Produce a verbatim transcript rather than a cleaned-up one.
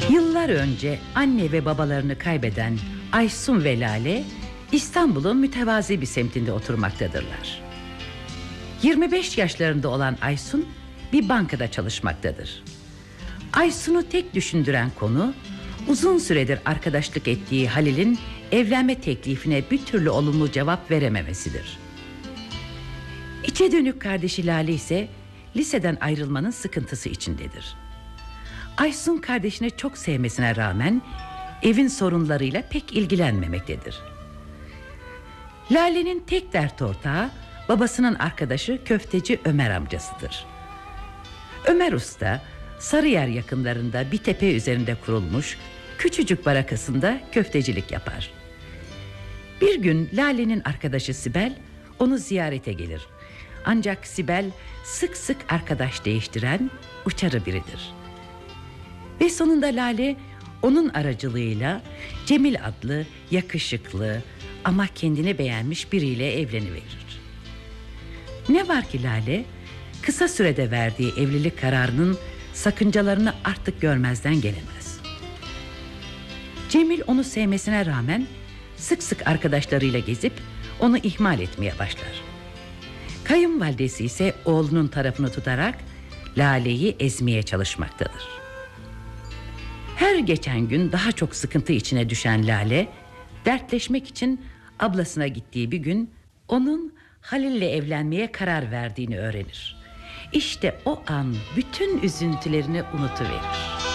Yıllar önce anne ve babalarını kaybeden Aysun ve Lale İstanbul'un mütevazi bir semtinde oturmaktadırlar. yirmi beş yaşlarında olan Aysun bir bankada çalışmaktadır. Aysun'u tek düşündüren konu uzun süredir arkadaşlık ettiği Halil'in evlenme teklifine bir türlü olumlu cevap verememesidir. İçe dönük kardeşi Lale ise liseden ayrılmanın sıkıntısı içindedir. Aysun kardeşini çok sevmesine rağmen evin sorunlarıyla pek ilgilenmemektedir. Lale'nin tek dert ortağı babasının arkadaşı köfteci Ömer amcasıdır. Ömer Usta Sarıyer yakınlarında bir tepe üzerinde kurulmuş küçücük barakasında köftecilik yapar. Bir gün Lale'nin arkadaşı Sibel onu ziyarete gelir. Ancak Sibel sık sık arkadaş değiştiren uçarı biridir. Ve sonunda Lale onun aracılığıyla Cemil adlı yakışıklı ama kendini beğenmiş biriyle evleniverir. Ne var ki Lale kısa sürede verdiği evlilik kararının sakıncalarını artık görmezden gelemez. Cemil onu sevmesine rağmen sık sık arkadaşlarıyla gezip onu ihmal etmeye başlar. Kayınvalidesi ise oğlunun tarafını tutarak Lale'yi ezmeye çalışmaktadır. Her geçen gün daha çok sıkıntı içine düşen Lale, dertleşmek için ablasına gittiği bir gün onun Halil'le evlenmeye karar verdiğini öğrenir. İşte o an bütün üzüntülerini unutuverir.